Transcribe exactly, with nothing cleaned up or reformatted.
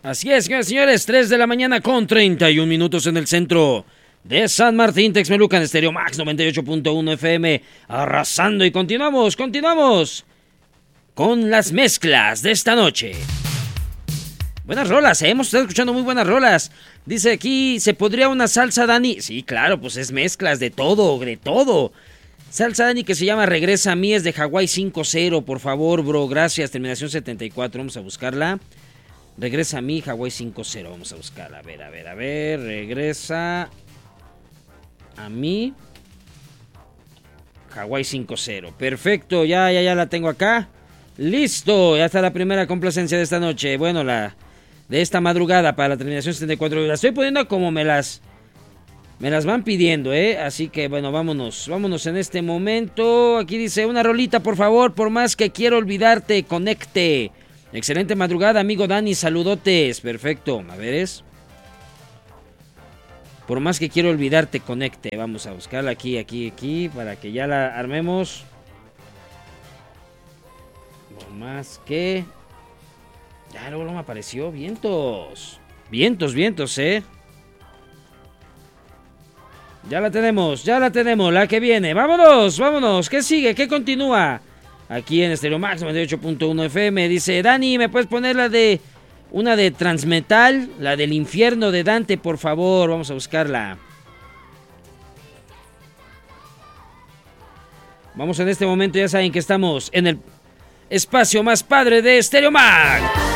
Así es, señores, señores, tres de la mañana con treinta y un minutos en el centro de San Martín, Texmelucan, en Estéreo Max noventa y ocho punto uno F M, arrasando. Y continuamos, continuamos con las mezclas de esta noche. Buenas rolas, ¿eh? Hemos estado escuchando muy buenas rolas. Dice aquí, ¿se podría una salsa, Dani? Sí, claro, pues es mezclas de todo, de todo. Salsa, Dani, que se llama Regresa a mí, es de Hawái cinco cero, por favor, bro, gracias, terminación setenta y cuatro, vamos a buscarla. Regresa a mí, Hawái cinco cero, vamos a buscarla, a ver, a ver, a ver, regresa a mí, Hawái cinco cero, perfecto, ya, ya, ya la tengo acá, listo, ya está la primera complacencia de esta noche, bueno, la de esta madrugada para la terminación setenta y cuatro, la estoy poniendo como me las, me las van pidiendo, eh, así que bueno, vámonos, vámonos en este momento, aquí dice, una rolita por favor, por más que quiero olvidarte, conecte. Excelente madrugada, amigo Dani, saludotes, perfecto, a ver es. Por más que quiero olvidarte, conecte, vamos a buscarla aquí, aquí, aquí, para que ya la armemos. Por más que... Ya luego no me apareció, vientos, vientos, vientos, eh. Ya la tenemos, ya la tenemos, la que viene, vámonos, vámonos, ¿qué sigue? ¿Qué continúa? Aquí en Estéreo Max noventa y ocho punto uno F M, dice, Dani, ¿me puedes poner la de, una de Transmetal? La del infierno de Dante, por favor, vamos a buscarla. Vamos en este momento, ya saben que estamos en el espacio más padre de Estéreo Max.